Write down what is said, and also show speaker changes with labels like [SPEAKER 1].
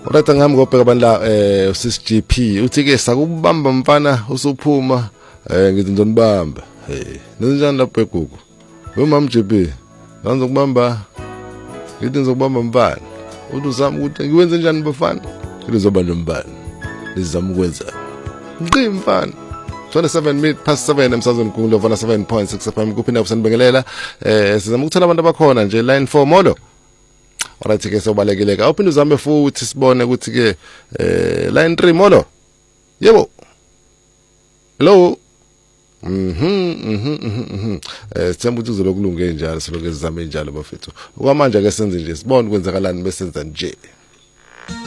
[SPEAKER 1] Alright ngami ngobheka bandla usis GP uthi ke sakubamba mfana usuphuma ngithi ngizonibamba nenjani lapho egugu nomam GP ngizokubamba ngithi ngizokubamba mfana uthi uzama ukuthi ngiwenze njani bafana ngizoba nombani nizama ukwenza ngqi mfana 27:07 emsazweni kulo vana 7.6 FM kuphinda kusanibingelela sizama ukuthola abantu abakhona nje line 4 molo. Alright ke sobalekile ka uphinde uzame futhi sibone ukuthi ke line 3 molo. Yebo. Hello. Sithemba ukuthi uzokulunga njalo siloke sizame njalo bafethu. Okwamanje ke senze nje sibone kwenzakalani besenza nje.